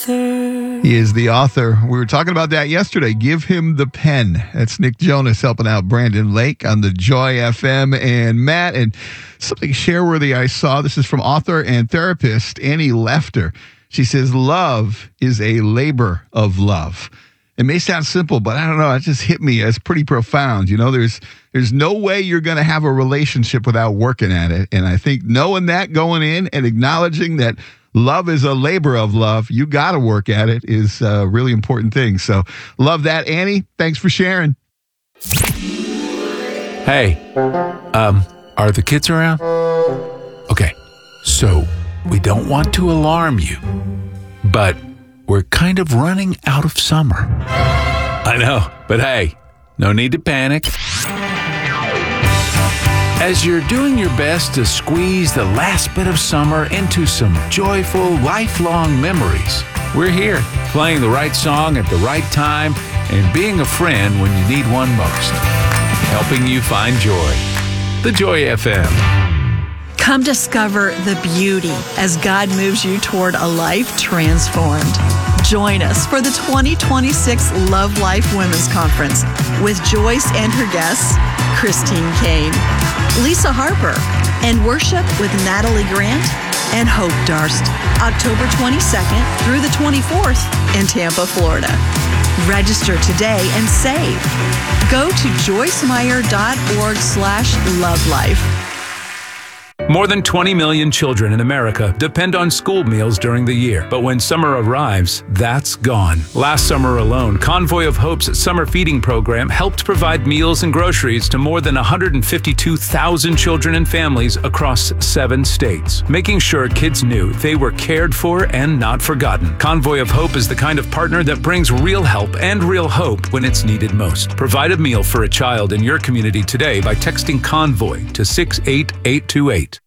He is the author. We were talking about that yesterday. Give him the pen. That's Nick Jonas helping out Brandon Lake on the Joy FM. And Matt, and something share-worthy I saw. This is from author and therapist Annie Lefter. She says, love is a labor of love. It may sound simple, but I don't know. It just hit me as pretty profound. You know, there's no way you're going to have a relationship without working at it. And I think knowing that going in and acknowledging that love is a labor of love, you got to work at it, is a really important thing. So love that, Annie. Thanks for sharing. Hey, are the kids around? Okay, so we don't want to alarm you, but we're kind of running out of summer. I know, but hey, no need to panic. As you're doing your best to squeeze the last bit of summer into some joyful, lifelong memories, we're here, playing the right song at the right time and being a friend when you need one most, helping you find joy. The Joy FM. Come discover the beauty as God moves you toward a life transformed. Join us for the 2026 Love Life Women's Conference with Joyce and her guests, Christine Kane, Lisa Harper, and worship with Natalie Grant and Hope Darst, October 22nd through the 24th in Tampa, Florida. Register today and save. Go to joycemeyer.org/lovelife. More than 20 million children in America depend on school meals during the year. But when summer arrives, that's gone. Last summer alone, Convoy of Hope's summer feeding program helped provide meals and groceries to more than 152,000 children and families across 7 states, making sure kids knew they were cared for and not forgotten. Convoy of Hope is the kind of partner that brings real help and real hope when it's needed most. Provide a meal for a child in your community today by texting Convoy to 68828.